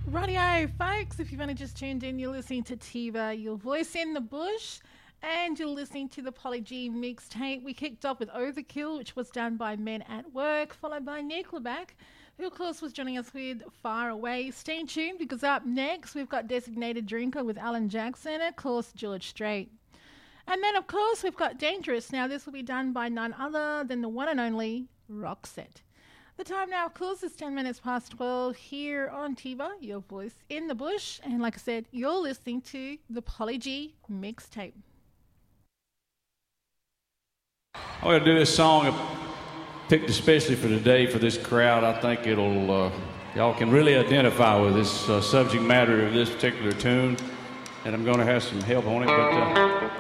Rightio, folks, if you've only just tuned in, you're listening to Tiva, Your Voice in the Bush, and you're listening to the Polly G mixtape. We kicked off with Overkill, which was done by Men at Work, followed by Nickelback, who, of course, was joining us with Far Away. Stay tuned, because up next, we've got Designated Drinker with Alan Jackson and, of course, George Strait. And then, of course, we've got Dangerous. Now, this will be done by none other than the one and only Roxette. The time now, of course, is 10 minutes past 12 here on Tiva, Your Voice in the Bush. And like I said, you're listening to the Polly G mixtape. I'm going to do this song picked especially for today for this crowd. I think it'll, y'all can really identify with this subject matter of this particular tune. And I'm going to have some help on it. But